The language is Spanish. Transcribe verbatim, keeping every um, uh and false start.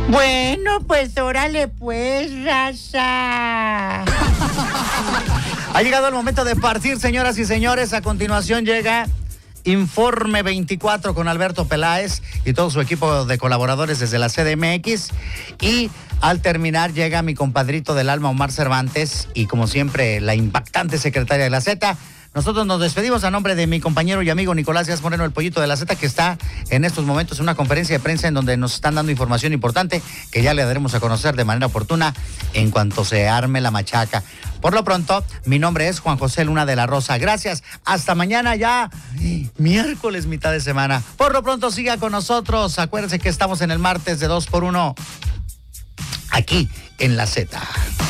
Bueno, pues órale pues, raza. Ha llegado el momento de partir, señoras y señores. A continuación llega Informe veinticuatro con Alberto Peláez y todo su equipo de colaboradores desde la C D M X. Y al terminar llega mi compadrito del alma, Omar Cervantes, y como siempre, la impactante secretaria de la Z. Nosotros nos despedimos a nombre de mi compañero y amigo Nicolás Díaz Moreno, el Pollito de la Z, que está en estos momentos en una conferencia de prensa en donde nos están dando información importante que ya le daremos a conocer de manera oportuna en cuanto se arme la machaca. Por lo pronto, mi nombre es Juan José Luna de la Rosa. Gracias. Hasta mañana ya, miércoles, mitad de semana. Por lo pronto, siga con nosotros. Acuérdense que estamos en el martes de dos por uno aquí en la Z.